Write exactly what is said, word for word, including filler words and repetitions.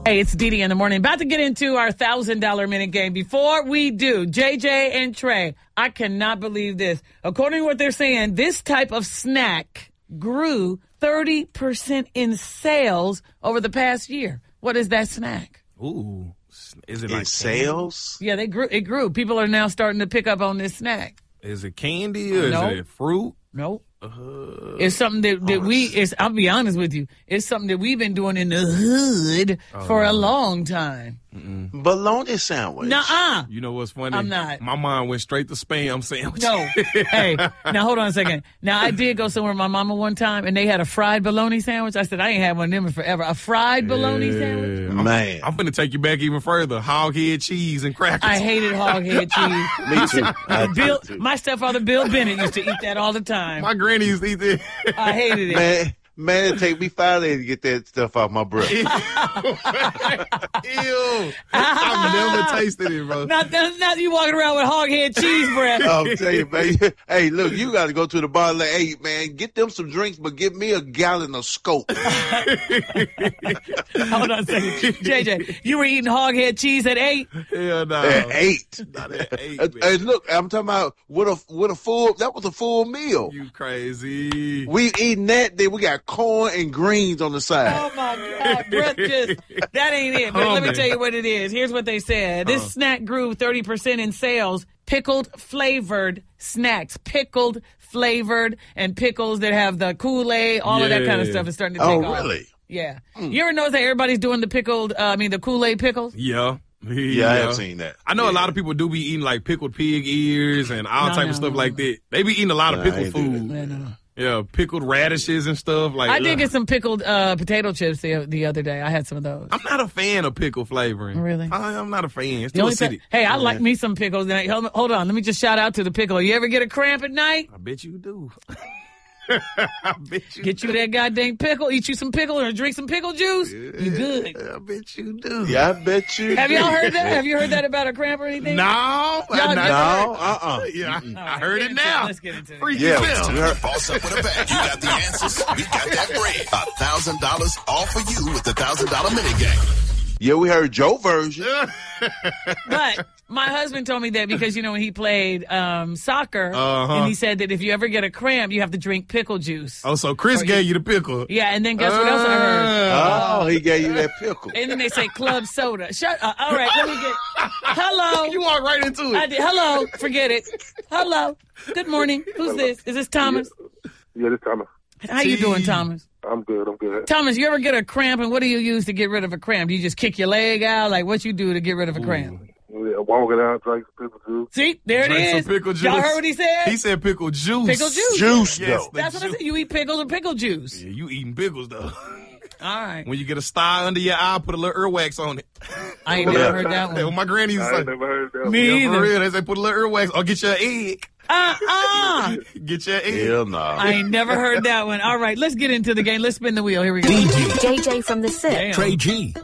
Hey, it's Dee Dee in the morning. About to get into our one thousand dollars minute game. Before we do, J J and Trey, I cannot believe this. According to what they're saying, this type of snack grew thirty percent in sales over the past year. What is that snack? Ooh. Is it in like sales? Yeah, they grew. It grew. People are now starting to pick up on this snack. Is it candy or No. is it fruit? No. Uh, It's something that, that we, it's, I'll be honest with you, it's something that we've been doing in the hood for a long time. Bologna sandwich. Nuh-uh. You know what's funny? I'm not. My mind went straight to spam sandwich. No. Hey, now hold on a second. Now, I did go somewhere with my mama one time, and they had a fried bologna sandwich. I said, I ain't had one of them in forever. A fried bologna sandwich? Man. I'm going to take you back even further. Hog head cheese and crackers. I hated hog head cheese. Me too. I Bill, did too. my stepfather, Bill Bennett, used to eat that all the time. My granny used to eat that. I hated it. Man, man, it take me five days to get that stuff out my breath. Ew. I've never tasted it, bro. Not, not, not you walking around with hog head cheese breath. I'm telling you, man. Hey, look, you got to go to the bar and like, hey, man, get them some drinks, but give me a gallon of Scope. Hold on a second. J J, you were eating hog head cheese at eight? Hell no. At eight. Not at eight, And, man. and look, I'm talking about with a with a full. That was a full meal. You crazy. We eating that. Then we got corn and greens on the side. Oh my God, breath just, that ain't it. But Oh, let me man. tell you what it is. Here's what they said. This Uh. snack grew thirty percent in sales. Pickled flavored snacks. Pickled flavored and pickles that have the Kool-Aid, all of that kind of Yeah. stuff is starting to Oh, take off. really? Yeah. You ever notice that everybody's doing the pickled, uh, I mean, the Kool-Aid pickles? Yeah. Yeah, I have seen that. I know Yeah. a lot of people do be eating like pickled pig ears and all No, type no, of stuff no, like no. that. They be eating a lot of Nah, I pickled ain't do food. Yeah, no. Yeah, pickled radishes and stuff. Like I did ugh. get some pickled uh, potato chips the, the other day. I had some of those. I'm not a fan of pickle flavoring. Really? I, I'm not a fan. It's The too only acidic. thing- hey, I like me some pickles. And I- Hold hold on, let me just shout out to the pickle. You ever get a cramp at night? I bet you do. I bet you Get you that goddamn pickle, eat you some pickle, or drink some pickle juice. You good. I bet you do. Yeah, I bet you. Have y'all do. heard that? Have you heard that about a cramp or anything? No, Y'all I, never No, uh-uh. yeah, Mm-mm. I, All I right, heard get it into it. now. Let's get into it. Freak Yeah, yourself. we heard- Boss up with a bag. You got the answers. We got that bread. A thousand dollars all for you with the thousand dollar minute game. Yeah, we heard Joe version. But my husband told me that because, you know, when he played um, soccer, Uh-huh. and he said that if you ever get a cramp, you have to drink pickle juice. Oh, so Chris Or you- gave you the pickle. Yeah, and then guess what else I heard? Uh, Oh, he gave you that pickle. And then they say club soda. Shut up. All right, let me get. Hello. You walk right into it. I did. Hello. Forget it. Hello. Good morning. Who's this? Is this Thomas? Yeah, this time How you doing, Thomas? I'm good. I'm good. Thomas, you ever get a cramp, and what do you use to get rid of a cramp? Do you just kick your leg out? Like, what you do to get rid of a cramp? Yeah, walking out, drink some pickle juice. See, there Drink it some is. pickle juice. Y'all heard what he said? He said pickle juice. Pickle juice. Juice, Yes, though. the That's what I juice. said. You eat pickles or pickle juice. Yeah, you eating pickles though. All right. When you get a star under your eye, put a little earwax on it. I ain't never heard that Yeah, well, one. my granny used to I say, ain't never heard that. Me yeah, for either. real, they say put a little earwax or get your egg. Uh-uh. Get your egg. Hell no. I ain't never heard that one. All right, let's get into the game. Let's spin the wheel. Here we go. J J from the set. Damn. Trey G.